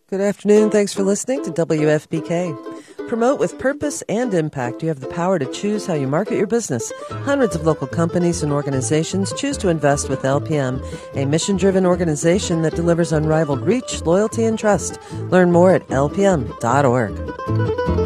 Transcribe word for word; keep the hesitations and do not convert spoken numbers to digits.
Good afternoon. Thanks for listening to W F P K. Promote with purpose and impact. You have the power to choose how you market your business. Hundreds of local companies and organizations choose to invest with L P M, a mission-driven organization that delivers unrivaled reach, loyalty, and trust. Learn more at L P M dot org.